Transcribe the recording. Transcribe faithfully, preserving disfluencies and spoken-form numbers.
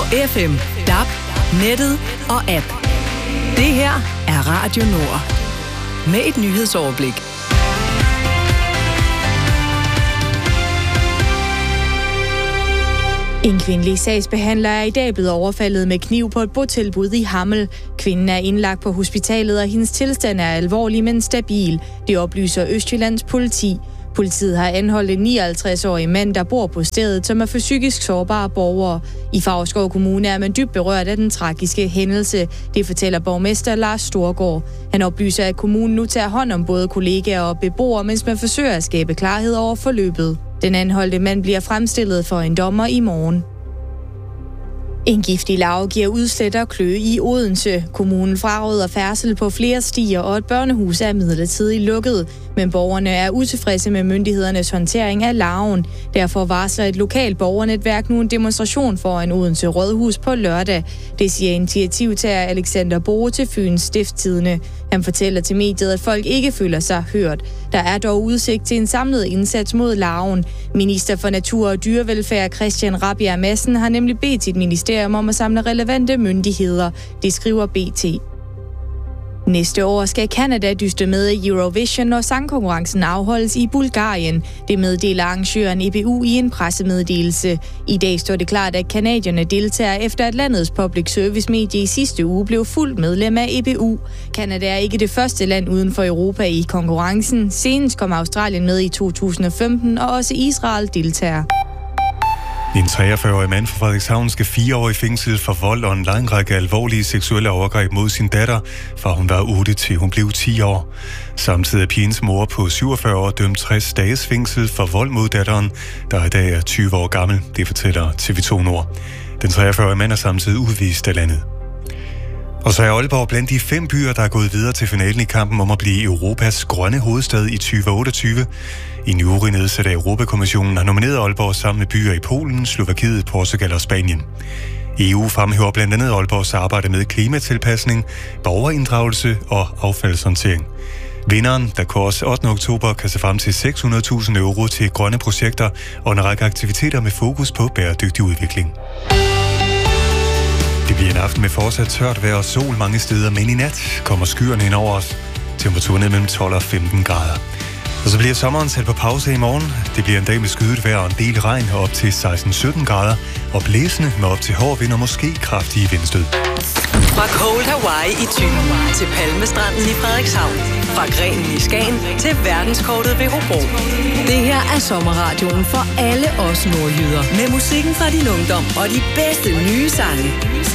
F M, D A B, nettet og app. Det her er Radio Nord. Med et nyhedsoverblik. En kvindelig sagsbehandler er i dag blevet overfaldet med kniv på et botilbud i Hammel. Kvinden er indlagt på hospitalet, og hendes tilstand er alvorlig, men stabil. Det oplyser Østjyllands politi. Politiet har anholdt en nioghalvtreds-årig mand, der bor på stedet, som er for psykisk sårbare borgere. I Favrskov Kommune er man dybt berørt af den tragiske hændelse. Det fortæller borgmester Lars Storgård. Han oplyser, at kommunen nu tager hånd om både kollegaer og beboere, mens man forsøger at skabe klarhed over forløbet. Den anholdte mand bliver fremstillet for en dommer i morgen. En giftig larve giver udslæt og kløe i Odense. Kommunen fraråder færdsel på flere stier, og et børnehus er midlertidigt lukket. Men borgerne er utilfredse med myndighedernes håndtering af larven. Derfor varsler et lokalt borgernetværk nu en demonstration foran Odense Rådhus på lørdag. Det siger initiativtager Alexander Boe til Fyns Stiftstidende. Han fortæller til mediet, at folk ikke føler sig hørt. Der er dog udsigt til en samlet indsats mod larven. Minister for Natur og Dyrevelfærd Christian Rabjerg Madsen har nemlig bedt sit ministerium om at samle relevante myndigheder. Det skriver B T. Næste år skal Canada dyste med i Eurovision, når sangkonkurrencen afholdes i Bulgarien. Det meddeler arrangøren E B U i en pressemeddelelse. I dag står det klart, at canadierne deltager efter at landets public service medie i sidste uge blev fuldt medlem af E B U. Canada er ikke det første land uden for Europa i konkurrencen. Senest kom Australien med i to tusind og femten, og også Israel deltager. En treogfyrre-årig mand fra Frederikshavn skal fire år i fængsel for vold og en lang række alvorlige seksuelle overgreb mod sin datter, fra hun var otte til hun blev ti år. Samtidig er pigens mor på syvogfyrre år dømt tres dages fængsel for vold mod datteren, der i dag er tyve år gammel. Det fortæller T V to Nord. Den treogfyrre-årige mand er samtidig udvist af landet. Og så er Aalborg blandt de fem byer, der er gået videre til finalen i kampen om at blive Europas grønne hovedstad i tyve otteogtyve. En jury nedsat af Europakommissionen har nomineret Aalborg sammen med byer i Polen, Slovakiet, Portugal og Spanien. E U fremhæver blandt andet Aalborgs arbejde med klimatilpasning, borgerinddragelse og affaldshåndtering. Vinderen, der kåres ottende oktober, kan se frem til seks hundrede tusind euro til grønne projekter og en række aktiviteter med fokus på bæredygtig udvikling. Det bliver en aften med fortsat tørt vejr og sol mange steder, men i nat kommer skyerne ind over os. Temperaturen er mellem tolv og femten grader. Og så bliver sommeren sat på pause i morgen. Det bliver en dag med skyet vejr og en del regn op til seksten til sytten grader, og blæsende med op til hård vind og måske kraftige vindstød. Fra Cold Hawaii i Thy til Palmestranden i Frederikshavn. Fra Grenen i Skagen til verdenskortet ved Hobro. Det her er sommerradioen for alle os nordjyder. Med musikken fra din ungdom og de bedste nye sange.